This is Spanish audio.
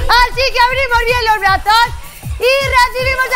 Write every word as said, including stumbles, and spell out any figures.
Así que abrimos bien los brazos y recibimos